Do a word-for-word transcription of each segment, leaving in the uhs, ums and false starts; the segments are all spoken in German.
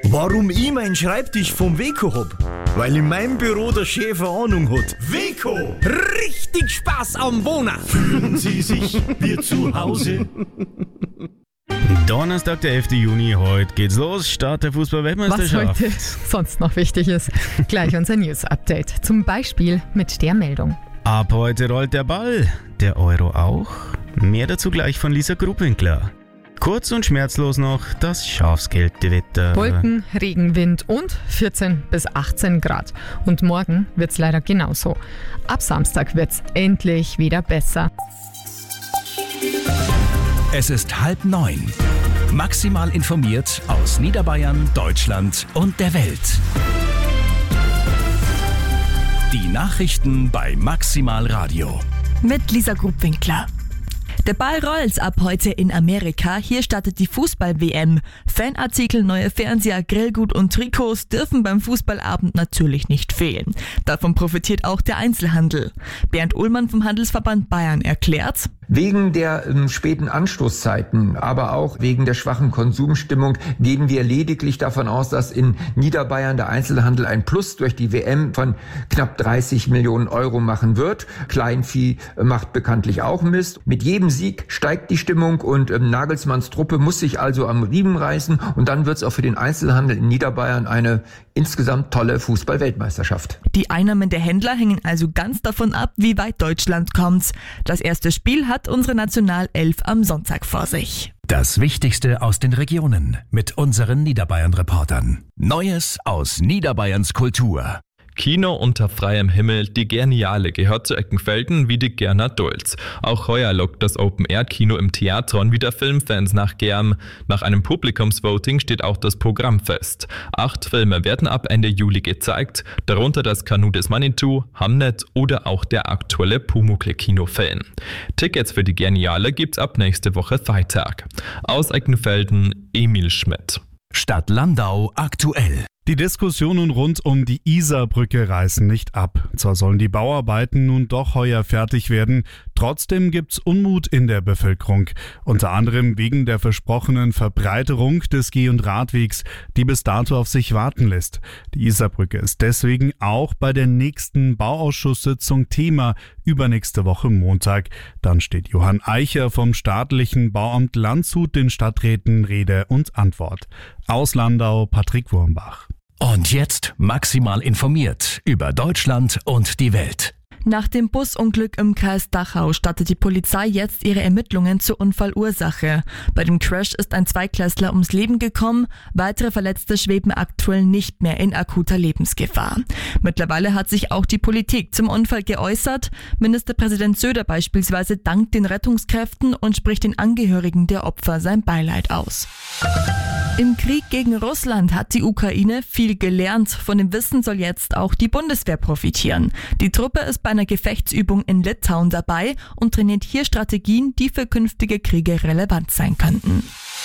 Warum ich meinen Schreibtisch vom Weco hab? Weil in meinem Büro der Chef eine Ahnung hat. Weco! Richtig Spaß am Wohnen! Fühlen Sie sich wie zu Hause? Donnerstag, der elften Juni, heute geht's los, Start der Fußball-Weltmeisterschaft. Was heute sonst noch wichtig ist, gleich unser News-Update. Zum Beispiel mit der Meldung. Ab heute rollt der Ball, der Euro auch. Mehr dazu gleich von Lisa Grubwinkler. Kurz und schmerzlos noch das Schafskälte-Wetter. Wolken, Regen, Wind und vierzehn bis achtzehn Grad. Und morgen wird's leider genauso. Ab Samstag wird's endlich wieder besser. Es ist halb neun. Maximal informiert aus Niederbayern, Deutschland und der Welt. Die Nachrichten bei Maximal Radio. Mit Lisa Grubwinkler. Der Ball rollt ab heute in Amerika. Hier startet die Fußball-W M. Fanartikel, neue Fernseher, Grillgut und Trikots dürfen beim Fußballabend natürlich nicht fehlen. Davon profitiert auch der Einzelhandel. Bernd Ullmann vom Handelsverband Bayern erklärt: Wegen der ähm, späten Anstoßzeiten, aber auch wegen der schwachen Konsumstimmung gehen wir lediglich davon aus, dass in Niederbayern der Einzelhandel ein Plus durch die W M von knapp dreißig Millionen Euro machen wird. Kleinvieh macht bekanntlich auch Mist. Mit jedem Sieg steigt die Stimmung und ähm, Nagelsmanns Truppe muss sich also am Riemen reißen und dann wird es auch für den Einzelhandel in Niederbayern eine insgesamt tolle Fußball-Weltmeisterschaft. Die Einnahmen der Händler hängen also ganz davon ab, wie weit Deutschland kommt. Das erste Spiel hat unsere Nationalelf am Sonntag vor sich. Das Wichtigste aus den Regionen mit unseren Niederbayern-Reportern. Neues aus Niederbayerns Kultur. Kino unter freiem Himmel, die Geniale gehört zu Eckenfelden wie die Gerner Dulz. Auch heuer lockt das Open-Air-Kino im Theatron wieder Filmfans nach Germ. Nach einem Publikumsvoting steht auch das Programm fest. Acht Filme werden ab Ende Juli gezeigt, darunter das Kanu des Manitou, Hamnet oder auch der aktuelle Pumuckl-Kinofilm. Tickets für die Geniale gibt's ab nächste Woche Freitag. Aus Eckenfelden, Emil Schmidt. Stadt Landau aktuell. Die Diskussionen rund um die Isarbrücke reißen nicht ab. Zwar sollen die Bauarbeiten nun doch heuer fertig werden, trotzdem gibt's Unmut in der Bevölkerung. Unter anderem wegen der versprochenen Verbreiterung des Geh- und Radwegs, die bis dato auf sich warten lässt. Die Isarbrücke ist deswegen auch bei der nächsten Bauausschusssitzung Thema, übernächste Woche Montag. Dann steht Johann Eicher vom staatlichen Bauamt Landshut den Stadträten Rede und Antwort. Aus Landau, Patrick Wurmbach. Und jetzt maximal informiert über Deutschland und die Welt. Nach dem Busunglück im Kreis Dachau startet die Polizei jetzt ihre Ermittlungen zur Unfallursache. Bei dem Crash ist ein Zweiklässler ums Leben gekommen. Weitere Verletzte schweben aktuell nicht mehr in akuter Lebensgefahr. Mittlerweile hat sich auch die Politik zum Unfall geäußert. Ministerpräsident Söder beispielsweise dankt den Rettungskräften und spricht den Angehörigen der Opfer sein Beileid aus. Im Krieg gegen Russland hat die Ukraine viel gelernt. Von dem Wissen soll jetzt auch die Bundeswehr profitieren. Die Truppe ist bei einer Gefechtsübung in Litauen dabei und trainiert hier Strategien, die für künftige Kriege relevant sein könnten.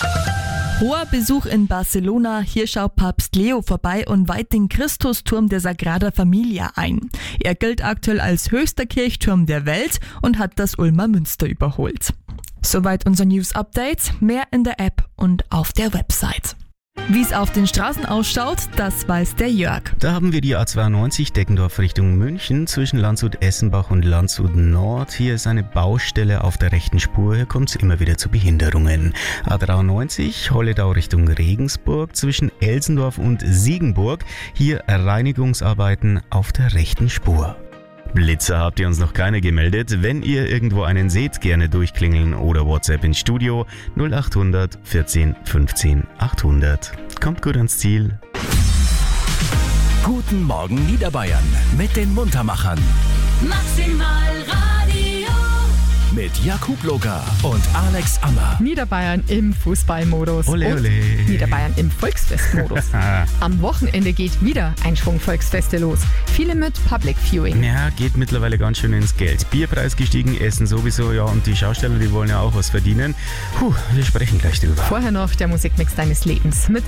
Hoher Besuch in Barcelona, hier schaut Papst Leo vorbei und weiht den Christusturm der Sagrada Familia ein. Er gilt aktuell als höchster Kirchturm der Welt und hat das Ulmer Münster überholt. Soweit unser News-Update, mehr in der App und auf der Website. Wie es auf den Straßen ausschaut, das weiß der Jörg. Da haben wir die A zweiundneunzig Deckendorf Richtung München zwischen Landshut-Essenbach und Landshut Nord. Hier ist eine Baustelle auf der rechten Spur, hier kommt es immer wieder zu Behinderungen. A dreiundneunzig Holledau Richtung Regensburg zwischen Elsendorf und Siegenburg. Hier Reinigungsarbeiten auf der rechten Spur. Blitzer habt ihr uns noch keine gemeldet. Wenn ihr irgendwo einen seht, gerne durchklingeln oder WhatsApp ins Studio null acht hundert vierzehn fünfzehn achthundert. Kommt gut ans Ziel. Guten Morgen Niederbayern mit den Muntermachern. Maximal Radio. Mit Jakub Locker und Alex Ammer. Niederbayern im Fußballmodus. Ole, ole. Und Niederbayern im Volksfestmodus. Am Wochenende geht wieder ein Schwung Volksfeste los. Viele mit Public Viewing. Ja, geht mittlerweile ganz schön ins Geld. Bierpreis gestiegen, Essen sowieso, ja, und die Schausteller, die wollen ja auch was verdienen. Puh, wir sprechen gleich drüber. Vorher noch der Musikmix deines Lebens mit